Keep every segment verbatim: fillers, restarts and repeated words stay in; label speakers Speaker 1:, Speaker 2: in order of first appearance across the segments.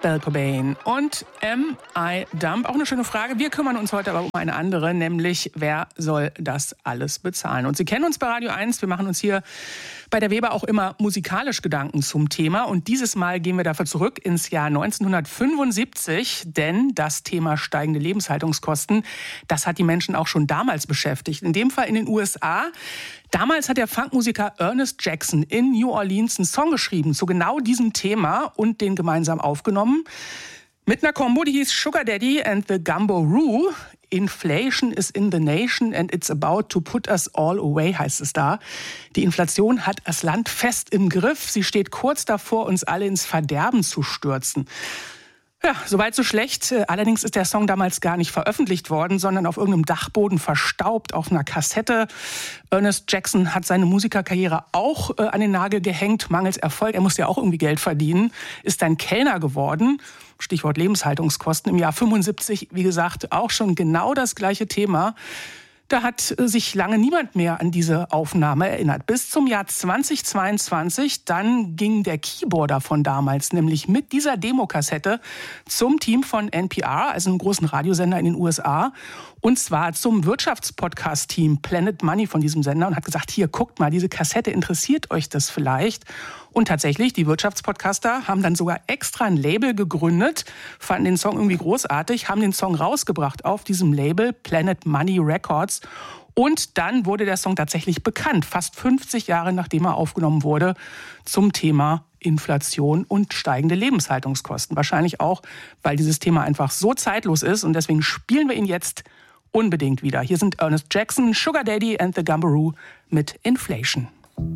Speaker 1: Bell Cobain und M I Dump. Auch eine schöne Frage. Wir kümmern uns heute aber um eine andere, nämlich wer soll das alles bezahlen? Und Sie kennen uns bei Radio eins. Wir machen uns hier bei der Weber auch immer musikalisch Gedanken zum Thema. Und dieses Mal gehen wir dafür zurück ins Jahr neunzehnhundertfünfundsiebzig, denn das Thema steigende Lebenshaltungskosten, das hat die Menschen auch schon damals beschäftigt. In dem Fall in den U S A. Damals hat der Funkmusiker Ernest Jackson in New Orleans einen Song geschrieben zu genau diesem Thema und den gemeinsam aufgenommen. Mit einer Kombo, die hieß Sugar Daddy and the Gumbo-Roo. Inflation is in the nation and it's about to put us all away, heißt es da. Die Inflation hat das Land fest im Griff. Sie steht kurz davor, uns alle ins Verderben zu stürzen. Ja, soweit so schlecht. Allerdings ist der Song damals gar nicht veröffentlicht worden, sondern auf irgendeinem Dachboden verstaubt auf einer Kassette. Ernest Jackson hat seine Musikerkarriere auch äh, an den Nagel gehängt, mangels Erfolg. Er musste ja auch irgendwie Geld verdienen, ist dann Kellner geworden. Stichwort Lebenshaltungskosten. Im Jahr fünfundsiebzig, wie gesagt, auch schon genau das gleiche Thema. Da hat sich lange niemand mehr an diese Aufnahme erinnert. Bis zum Jahr zweitausendzweiundzwanzig, dann ging der Keyboarder von damals, nämlich mit dieser Demokassette zum Team von N P R, also einem großen Radiosender in den U S A, und zwar zum Wirtschaftspodcast-Team Planet Money von diesem Sender und hat gesagt, hier, guckt mal, diese Kassette, interessiert euch das vielleicht? Und tatsächlich, die Wirtschaftspodcaster haben dann sogar extra ein Label gegründet, fanden den Song irgendwie großartig, haben den Song rausgebracht auf diesem Label Planet Money Records. Und dann wurde der Song tatsächlich bekannt, fast fünfzig Jahre nachdem er aufgenommen wurde, zum Thema Inflation und steigende Lebenshaltungskosten. Wahrscheinlich auch, weil dieses Thema einfach so zeitlos ist und deswegen spielen wir ihn jetzt unbedingt wieder. Hier sind Ernest Jackson, Sugar Daddy and the Gumbo-Roo mit Inflation.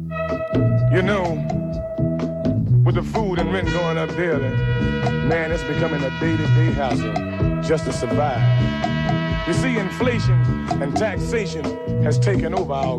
Speaker 2: You know, with the food and rent going up daily, man, it's becoming a day-to-day hassle just to survive. You see, inflation and taxation has taken over our